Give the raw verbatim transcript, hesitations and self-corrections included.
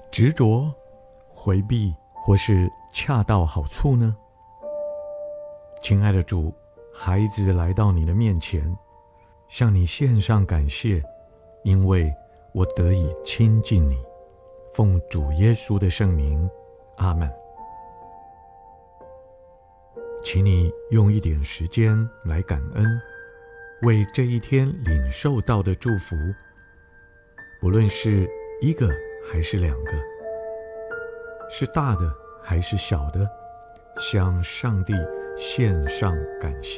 执着、回避或是恰到好处呢？亲爱的主，孩子来到你的面前，向你献上感谢，因为我得以亲近你。奉主耶稣的圣名，阿们。请你用一点时间来感恩，为这一天领受到的祝福，不论是一个还是两个，是大的还是小的，向上帝献上感谢。